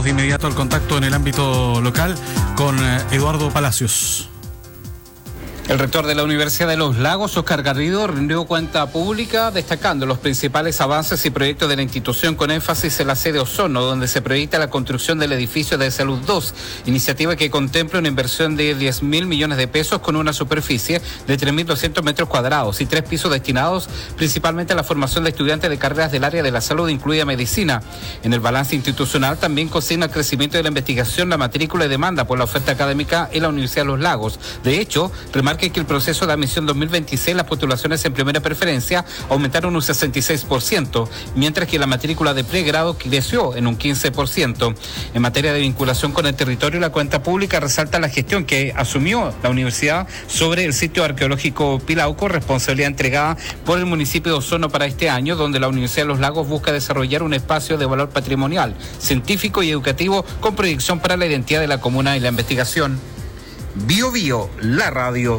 de inmediato el contacto en el ámbito local con Eduardo Palacios. El rector de la Universidad de Los Lagos, Óscar Garrido, rindió cuenta pública destacando los principales avances y proyectos de la institución con énfasis en la sede Osorno, donde se proyecta la construcción del edificio de Salud 2, iniciativa que contempla una inversión de 10.000 millones de pesos con una superficie de 3.200 metros cuadrados y 3 pisos destinados principalmente a la formación de estudiantes de carreras del área de la salud, incluida medicina. En el balance institucional también consigna el crecimiento de la investigación, la matrícula y demanda por la oferta académica en la Universidad de Los Lagos. De hecho, remarca que el proceso de admisión 2026, las postulaciones en primera preferencia aumentaron un 66%, mientras que la matrícula de pregrado creció en un 15%. En materia de vinculación con el territorio, la cuenta pública resalta la gestión que asumió la universidad sobre el sitio arqueológico Pilauco, responsabilidad entregada por el municipio de Osorno para este año, donde la Universidad de Los Lagos busca desarrollar un espacio de valor patrimonial, científico y educativo con proyección para la identidad de la comuna y la investigación. Bio Bio, la radio.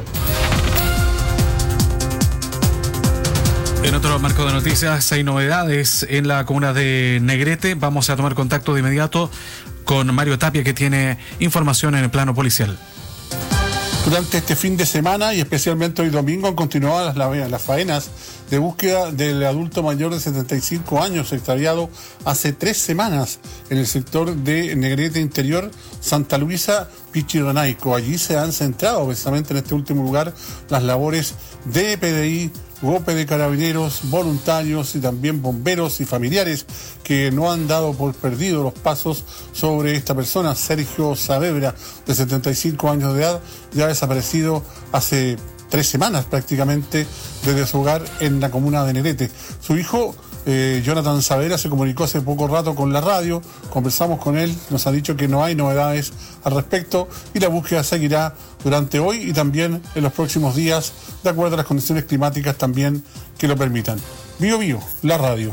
En otro marco de noticias hay novedades en la comuna de Negrete. Vamos a tomar contacto de inmediato con Mario Tapia, que tiene información en el plano policial. Durante este fin de semana y especialmente hoy domingo han continuado las faenas de búsqueda del adulto mayor de 75 años extraviado hace 3 semanas en el sector de Negrete Interior, Santa Luisa, Pichironaico. Allí se han centrado precisamente en este último lugar las labores de PDI, GOPE de Carabineros, voluntarios y también bomberos y familiares que no han dado por perdido los pasos sobre esta persona, Sergio Saavedra, de 75 años de edad, ya desaparecido hace 3 semanas prácticamente desde su hogar en la comuna de Negrete. Su hijo, Jonathan Saavedra, se comunicó hace poco rato con la radio, conversamos con él, nos ha dicho que no hay novedades al respecto y la búsqueda seguirá durante hoy y también en los próximos días, de acuerdo a las condiciones climáticas también que lo permitan. Bio Bio, la radio.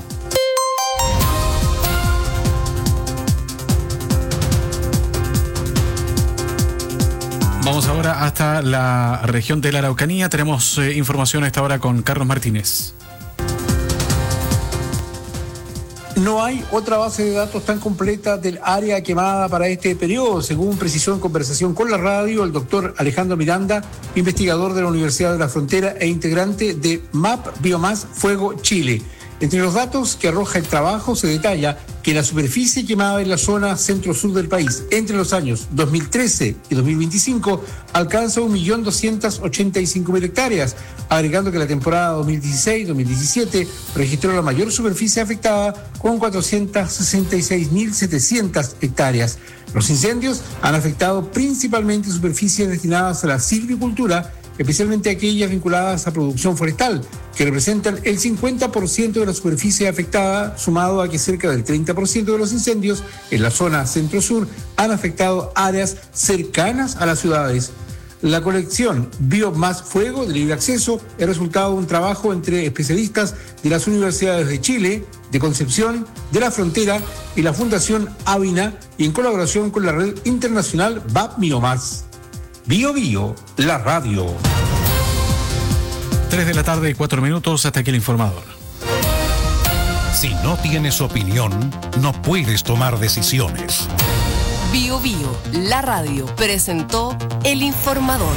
Vamos ahora hasta la región de la Araucanía. Tenemos información a esta hora con Carlos Martínez. No hay otra base de datos tan completa del área quemada para este periodo, según precisó en conversación con la radio el doctor Alejandro Miranda, investigador de la Universidad de la Frontera e integrante de MAP Biomás Fuego Chile. Entre los datos que arroja el trabajo se detalla que la superficie quemada en la zona centro-sur del país entre los años 2013 y 2025 alcanza 1.285.000 hectáreas, agregando que la temporada 2016-2017 registró la mayor superficie afectada con 466.700 hectáreas. Los incendios han afectado principalmente superficies destinadas a la silvicultura, especialmente aquellas vinculadas a producción forestal, que representan el 50% de la superficie afectada, sumado a que cerca del 30% de los incendios en la zona centro-sur han afectado áreas cercanas a las ciudades. La colección Biomás Fuego de libre acceso es resultado de un trabajo entre especialistas de las universidades de Chile, de Concepción, de la Frontera y la Fundación Avina, y en colaboración con la red internacional VAP Biomás. Bio Bio, la radio. 3 de la tarde y 4 minutos, hasta aquí el informador. Si no tienes opinión, no puedes tomar decisiones. Bio Bio, la radio, presentó el informador.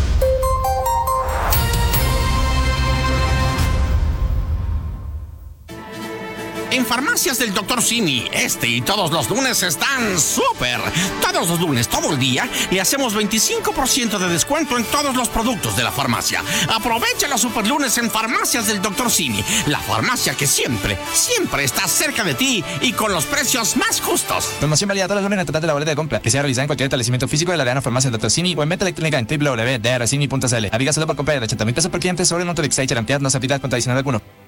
En Farmacias del Dr. Simi, este y todos los lunes están súper. Todos los lunes, todo el día, le hacemos 25% de descuento en todos los productos de la farmacia. Aprovecha los super lunes en Farmacias del Dr. Simi, la farmacia que siempre está cerca de ti y con los precios más justos. Promoción válida todos los lunes en total de la boleta de compra, que sea realizada en cualquier establecimiento físico de la Arena Farmacia del Dr. Simi o en venta electrónica en www.drcimi.cl. Aplica solo por compra de 80.000 pesos por cliente sobre un Autolix y garantía no se aplica contra adicional alguno.